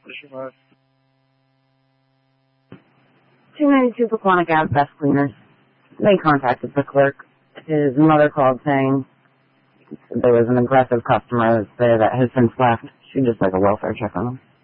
Sure. 292 Pequannock Ave, Best Cleaners. They contacted the clerk. His mother called saying there was an aggressive customer there that has since left. She just like a welfare check on him.